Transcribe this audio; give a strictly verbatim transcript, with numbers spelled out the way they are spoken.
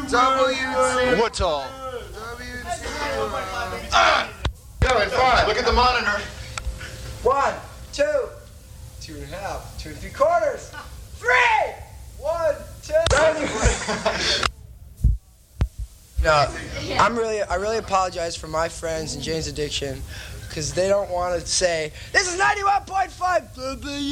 W. What tall? Ah! Going five. Look at the monitor. One, two, two and a half, two and three quarters, three, one, two. No, I'm really, I really apologize for my friends and Jane's Addiction, because they don't want to say, this is ninety-one point five.